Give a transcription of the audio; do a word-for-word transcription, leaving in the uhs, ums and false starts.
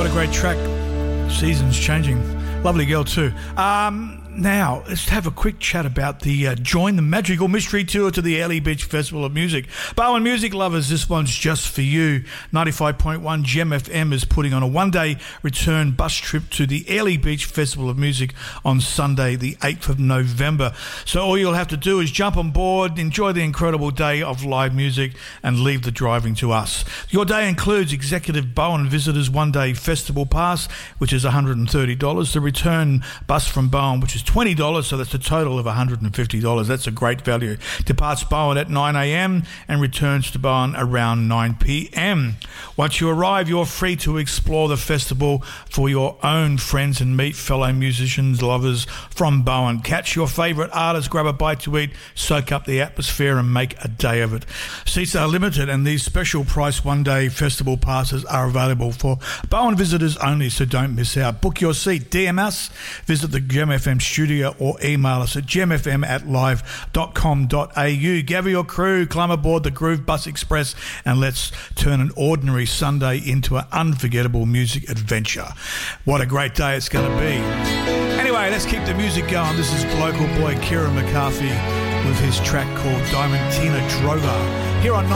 a great track. Seasons Changing. Lovely girl too. Um, now, let's have a quick chat about the uh, Join the Magical Mystery Tour to the Airlie Beach Festival of Music. Bowen music lovers, this one's just for you. ninety-five point one Gem F M is putting on a one-day return bus trip to the Airlie Beach Festival of Music on Sunday, the eighth of November. So all you'll have to do is jump on board, enjoy the incredible day of live music, and leave the driving to us. Your day includes Executive Bowen Visitors one-day festival pass, which is one hundred thirty dollars. The return bus from Bowen, which is twenty dollars, so that's a total of one hundred fifty dollars. That's a great value. Departs Bowen at nine a.m. and returns to Bowen around nine p.m. Once you arrive, you're free to explore the festival for your own friends and meet fellow musicians, lovers from Bowen. Catch your favourite artists, grab a bite to eat, soak up the atmosphere and make a day of it. Seats are limited and these special price one-day festival passes are available for Bowen visitors only, so don't miss out. Book your seat, D M us, visit the Gem F M studio or email us at gemfm at live dot com dot a u. Gather your crew, climb aboard the Groove Bus Express and let's turn an ordinary Sunday into an unforgettable music adventure. What a great day it's going to be. Anyway, let's keep the music going. This is local boy Kieran McCarthy with his track called Diamantina Drover here on